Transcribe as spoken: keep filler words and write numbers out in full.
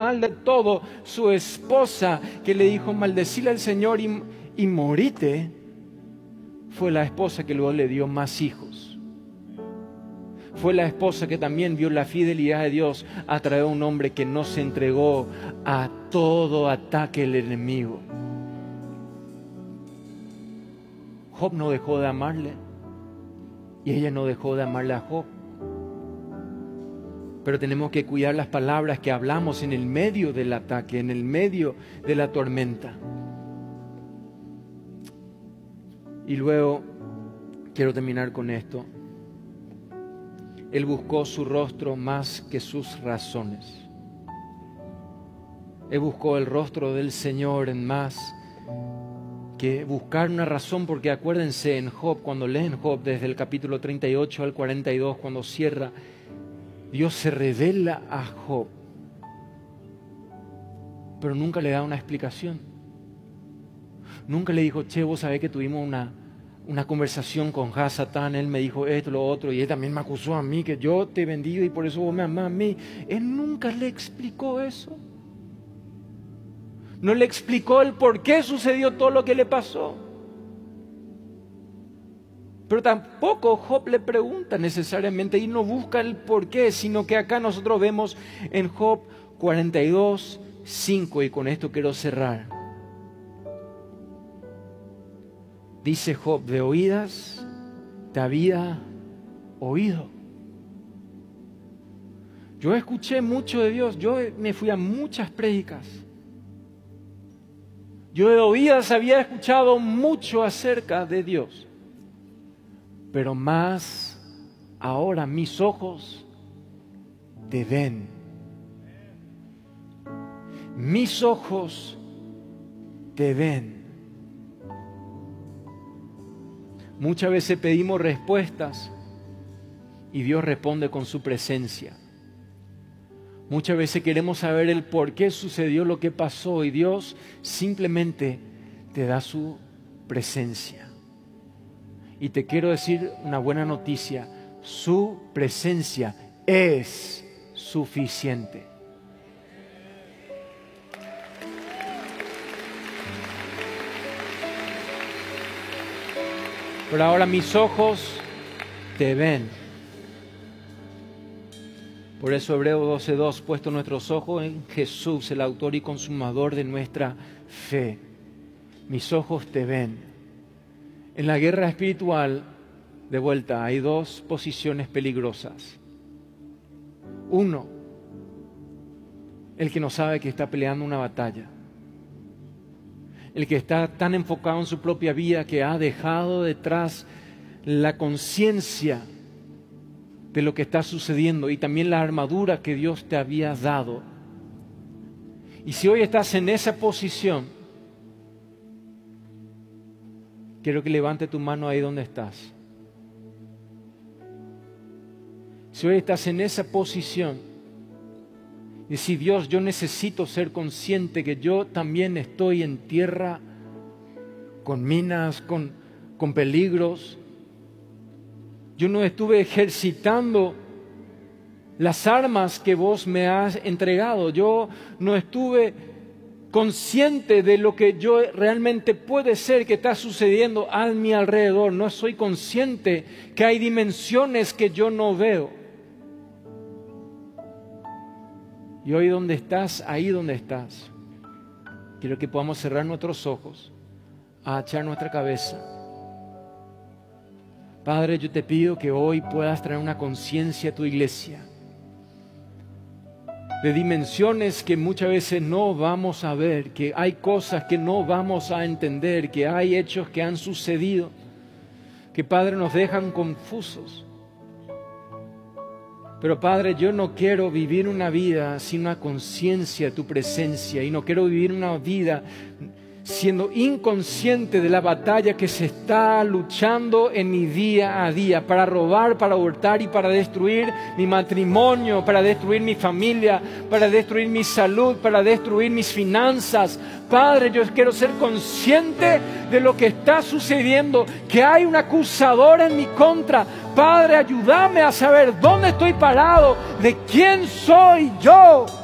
mal de todo, su esposa que le dijo maldecile al Señor y, y morite, fue la esposa que luego le dio más hijos. Fue la esposa que también vio la fidelidad de Dios a través de un hombre que no se entregó a todo ataque del enemigo. Job no dejó de amarle y ella no dejó de amarle a Job. Pero tenemos que cuidar las palabras que hablamos en el medio del ataque, en el medio de la tormenta. Y luego quiero terminar con esto. Él buscó su rostro más que sus razones. Él buscó el rostro del Señor en más que buscar una razón, porque acuérdense en Job, cuando leen Job desde el capítulo treinta y ocho al cuarenta y dos, cuando cierra, Dios se revela a Job, pero nunca le da una explicación. Nunca le dijo, che, vos sabés que tuvimos una, una conversación con Hasatán, él me dijo esto, lo otro, y él también me acusó a mí, que yo te he vendido y por eso vos me amás a mí. Él nunca le explicó eso. No le explicó el por qué sucedió todo lo que le pasó. Pero tampoco Job le pregunta necesariamente y no busca el por qué, sino que acá nosotros vemos en Job cuarenta y dos, cinco, y con esto quiero cerrar. Dice Job, de oídas te había oído. Yo escuché mucho de Dios, yo me fui a muchas prédicas. Yo de oídas había escuchado mucho acerca de Dios. Pero más ahora mis ojos te ven. Mis ojos te ven. Muchas veces pedimos respuestas y Dios responde con su presencia. Muchas veces queremos saber el por qué sucedió lo que pasó y Dios simplemente te da su presencia. Y te quiero decir una buena noticia, su presencia es suficiente. Pero ahora mis ojos te ven. Por eso Hebreos doce dos, puesto nuestros ojos en Jesús, el autor y consumador de nuestra fe. Mis ojos te ven. En la guerra espiritual, de vuelta, hay dos posiciones peligrosas. Uno, el que no sabe que está peleando una batalla. El que está tan enfocado en su propia vida que ha dejado detrás la conciencia de lo que está sucediendo y también la armadura que Dios te había dado. Y si hoy estás en esa posición, quiero que levante tu mano ahí donde estás. Si hoy estás en esa posición y si Dios, yo necesito ser consciente que yo también estoy en tierra con minas, con, con peligros. Yo no estuve ejercitando las armas que vos me has entregado. Yo no estuve consciente de lo que yo realmente puede ser que está sucediendo a mi alrededor. No soy consciente que hay dimensiones que yo no veo. Y hoy donde estás, ahí donde estás, quiero que podamos cerrar nuestros ojos, agachar nuestra cabeza. Padre, yo te pido que hoy puedas traer una conciencia a tu iglesia de dimensiones que muchas veces no vamos a ver, que hay cosas que no vamos a entender, que hay hechos que han sucedido, que Padre nos dejan confusos. Pero Padre, yo no quiero vivir una vida sin una conciencia de tu presencia y no quiero vivir una vida siendo inconsciente de la batalla que se está luchando en mi día a día para robar, para hurtar y para destruir mi matrimonio, para destruir mi familia, para destruir mi salud, para destruir mis finanzas. Padre, yo quiero ser consciente de lo que está sucediendo, que hay un acusador en mi contra. Padre, ayúdame a saber dónde estoy parado, de quién soy yo.